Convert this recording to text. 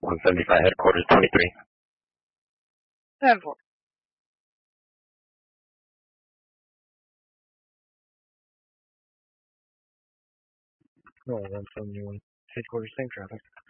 175 headquarters 23. 10-4. No, 171. Headquarters, same traffic.